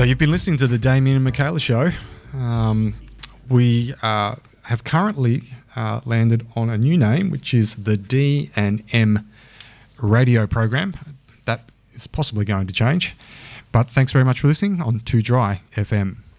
So you've been listening to the Damien and Michaela Show. We have currently landed on a new name, which is the D&M radio program. That is possibly going to change. But thanks very much for listening on Too Dry FM.